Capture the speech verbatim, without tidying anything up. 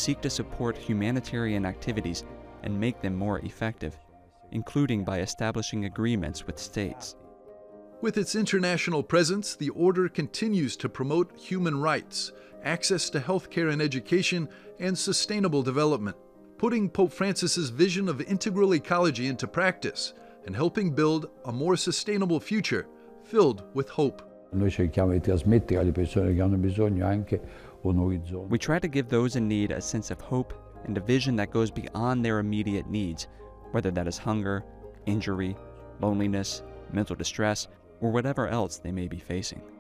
seek to support humanitarian activities and make them more effective, including by establishing agreements with states. With its international presence, the Order continues to promote human rights, access to healthcare and education, and sustainable development, putting Pope Francis's vision of integral ecology into practice and helping build a more sustainable future filled with hope. Noi cerchiamo di trasmettere alle persone che hanno bisogno anche un orizzonte. We try to give those in need a sense of hope and a vision that goes beyond their immediate needs, whether that is hunger, injury, loneliness, mental distress, or whatever else they may be facing.